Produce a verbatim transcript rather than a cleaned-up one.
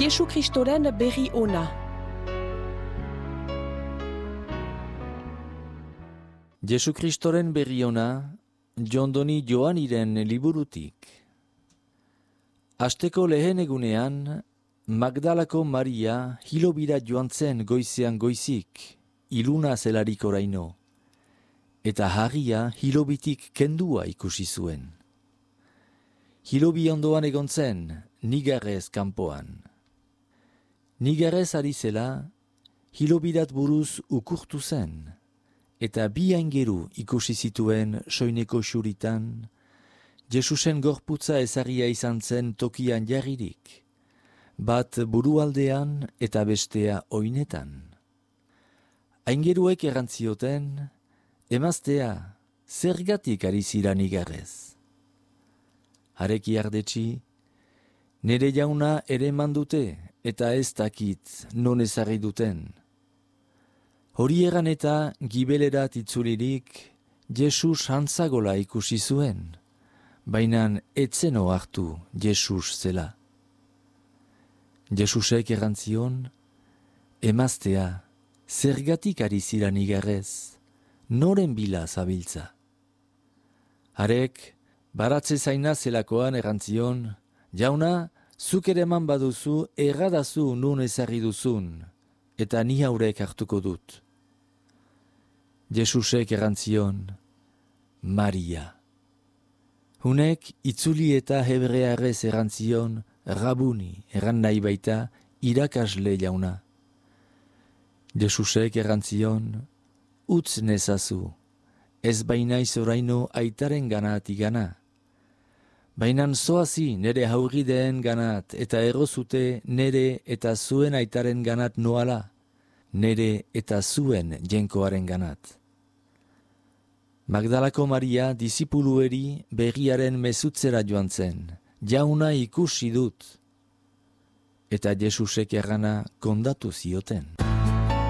Jesu Kristoren berri ona. Jesu Kristoren berri ona, Jondoni Joaniren liburutik. Asteko lehen egunean, Magdalako Maria hilobira joan zen goizean goizik, iluna zelarik oraino, eta harria hilobitik kendua ikusi zuen. Hilobi ondoan egon zen, nigarrez kanpoan. Nigarrez ari zela, hilobirat buruz ukurtu zen, eta bi aingeru ikusi zituen soineko xuritan, Jesusen gorputza ezarria izan zen tokian jarririk, bat burualdean eta bestea oinetan. Aingeruek errantzioten, emaztea, zergatik ari zira nigarrez. Hareki ardetsi, nire jauna ere mandute eta ez dakit non ezarri duten. Hori egan eta gibelerat itzulirik, Jesus hantzagola ikusi zuen, bainan etzeno hartu Jesus zela. Jesusek errantzion, emaztea, zergatik ari zira nigarrez, noren bila zabiltza. Harek, baratze zaina zelakoan errantzion, jauna, zuk ere eman baduzu erradazu nun ezarri duzun, eta ni haurek hartuko dut. Jesusek errantzion, Maria. Hunek itzuli eta hebrearrez errantzion, Rabuni erran nahi baita irakasle jauna. Jesusek errantzion, utz nezazu, ez bainaiz oraino aitaren ganat igana. Bainan zoazi nere haurideen ganat eta errozute nere eta zuen aitaren ganat noala, nere eta zuen jenkoaren ganat. Magdalako Maria disipulueri berriaren mezutzera joan zen, jauna ikusi dut, eta Jesusek errana kondatu zioten.